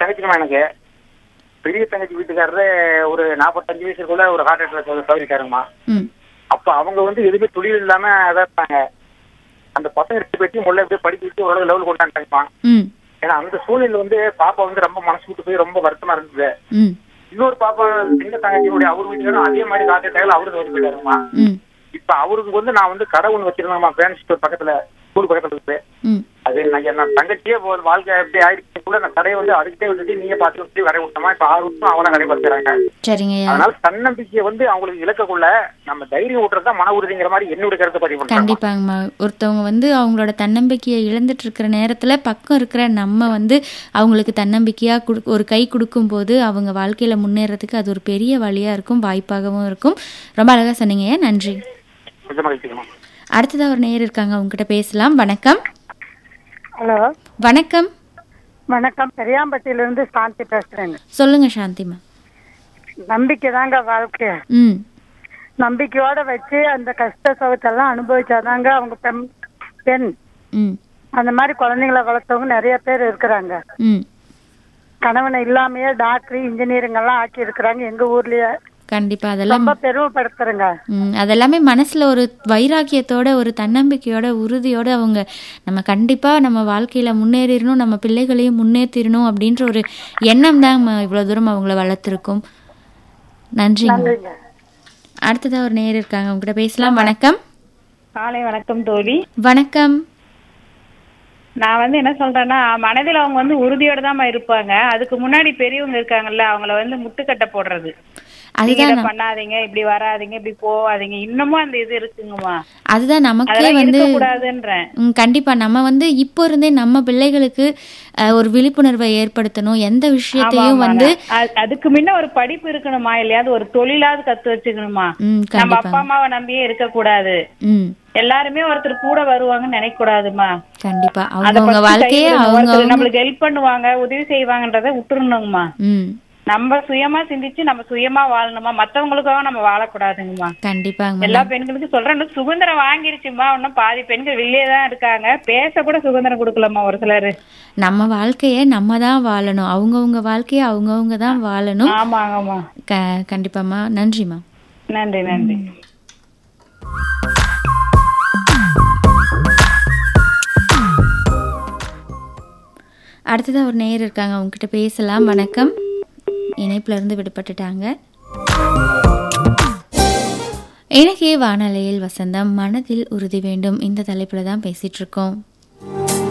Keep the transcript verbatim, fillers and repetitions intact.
தங்கச்சிமா எனக்கு. பெரிய தங்கச்சி வீட்டுக்காரரு ஒரு நாற்பத்தஞ்சு வயசுக்குள்ள ஒரு ஹார்ட் அட்டாக் தவறிக்காருங்கம்மா. அப்ப அவங்க வந்து எதுவுமே தொழில் இல்லாம அதான் இருப்பாங்க. அந்த பசங்க ரெண்டு பேர்த்தையும் முள்ள எப்படியே படிக்க வச்சு ஓரளவு லெவல் கொண்டாண்டாங்கம்மா. ஏன்னா அந்த சூழ்நிலை வந்து பாப்பா வந்து ரொம்ப மனசு விட்டு போய் ரொம்ப வருத்தமா இருந்தது. இன்னொரு பாப்பா சின்ன தங்கச்சியுடைய அவர் வீட்டுக்காரும் அதே மாதிரி ஹார்ட் அட்டாக்ல அவரு தவறி போயிட்டாருங்கம்மா. இப்ப அவருக்கு வந்து நான் வந்து கடை ஒண்ணு வச்சிருந்தேன்மா, ஃபேன்சி ஸ்டோர் பக்கத்துல, ஸ்கூல் பக்கத்துல இருக்கு. அது நான் தங்கச்சியே வாழ்க்கை எப்படி ஆயிடுச்சு கூட நான் கடையை வந்து அதுக்கிட்டே விட்டுட்டு நீங்க பாத்து வரை விட்டோமா. இப்ப ஆறு வருஷம் அவனை கடை பார்த்துறாங்க. அதனால தன்னம்பிக்கையை வந்து அவங்களுக்கு இலக்கக்குள்ள நம்ம தைரியம் ஊட்டுறதுதான் மன உறுதிங்கிற மாதிரி என்னோட கருத்தை பதிவு பண்றேன். கண்டிப்பாங்கம்மா. ஒருத்தவங்க வந்து அவங்களோட தன்னம்பிக்கையை இழந்துட்டு இருக்கிற நேரத்துல பக்கம் இருக்கிற நம்ம வந்து அவங்களுக்கு தன்னம்பிக்கையா ஒரு கை கொடுக்கும் போது அவங்க வாழ்க்கையில முன்னேறதுக்கு அது ஒரு பெரிய வழியா இருக்கும், வாய்ப்பாகவும் இருக்கும். ரொம்ப அழகா சொன்னீங்க, நன்றி. அடுத்ததா ஒரு நேயர் இருக்காங்க, உங்ககிட்ட பேசலாம். வணக்கம். ஹலோ, வணக்கம். வணக்கம். பெரியாம்பட்டியில இருந்து சாந்தி பேசுறேங்க. சொல்லுங்க சாந்திமா. நம்பிக்கை தாங்க வாழ்க்கை. ம் நம்பிக்கையோட வச்சு அந்த கஷ்ட சுகத்தெல்லாம் அனுபவிச்சாதாங்க அவங்க பெண் பெண் அந்த மாதிரி குழந்தைங்களை வளர்த்தவங்க நிறைய பேர் இருக்கிறாங்க. கணவனை இல்லாமையே டாக்டர் இன்ஜினியரிங் எல்லாம் ஆக்கி இருக்கிறாங்க எங்க ஊர்லயே. கண்டிப்பா அதெல்லாம் பெருமைப்படுத்துறேங்க. அதெல்லாமே மனசுல ஒரு வைராக்கியத்தோட ஒரு தன்னம்பிக்கையோட உறுதியோட அவங்க நம்ம கண்டிப்பா நம்ம வாழ்க்கையில முன்னேறிடணும், நம்ம பிள்ளைகளையும் முன்னேற்றிடணும் அப்படின்ற ஒரு எண்ணம் தான் இவ்வளவு தூரம் அவங்கள வளர்த்துருக்கும். நன்றிங்க. அடுத்ததா ஒரு நேயர் இருக்காங்க, உங்ககிட்ட பேசலாம். வணக்கம். காலை வணக்கம் தோழி. வணக்கம். நான் வந்து என்ன சொல்றேன்னா, மனதில் அவங்க வந்து உறுதியோட தான் இருப்பாங்க. அதுக்கு முன்னாடி பெரியவங்க இருக்காங்கல்ல, அவங்கள வந்து முட்டுக்கட்டை போடுறது, பண்ணாதீங்க, இப்படி வராதீங்க, இப்படி போவாதீங்க, இன்னமும் அந்த இது இருக்குங்கம்மா. அதுதான் நமக்கே வந்து கூடாதுன்றேன். கண்டிப்பா நம்ம வந்து இப்போ இருந்தே நம்ம பிள்ளைகளுக்கு ஒரு விழிப்புணர்வை ஏற்படுத்தணும். எந்த விஷயத்தையும் வந்து அதுக்கு முன்ன ஒரு படிப்பு இருக்கணுமா, இல்லையாவது ஒரு தொழிலாவது கத்து வச்சுக்கணுமா. நம்ம அப்பா அம்மாவை நம்பியே இருக்க கூடாது. எல்லாருமே ஒருத்தர் கூட வருவாங்கன்னு நினைக்க கூடாதுமா. கண்டிப்பா அவங்க வாழ்க்கையே அவங்க நம்மளுக்கு ஹெல்ப் பண்ணுவாங்க, உதவி செய்வாங்கன்றத விட்டுருணுங்கம்மா. நம்ம சுயமா சிந்திச்சு நம்ம சுயமா வாழணுமா, மத்தவங்களுக்காக நம்ம வாழக்கூடாதுங்கம்மா. கண்டிப்பா எல்லா பெண்களுக்கும் சொல்றேன், சுதந்திரம் வாங்கிருச்சுமா. இன்னும் பாதி பெண்கள் வெளியே தான் இருக்காங்க, பேச கூட சுதந்திரம் கொடுக்கலாமா ஒரு சிலர். நம்ம வாழ்க்கைய நம்ம தான் வாழணும், அவங்கவுங்க வாழ்க்கைய அவங்கவுங்க தான் வாழணும். ஆமாங்கம்மா. கண்டிப்பாமா. நன்றிமா. நன்றி நன்றி. அடுத்ததான் ஒரு நேயர் இருக்காங்க, உங்ககிட்ட பேசலாம். வணக்கம். இணைப்புல இருந்து விடுபட்டுட்டாங்க. எனக்கே வானலையில் வசந்தம், மனதில் உறுதி வேண்டும், இந்த தலைப்புல தான் பேசிட்டு இருக்கோம்.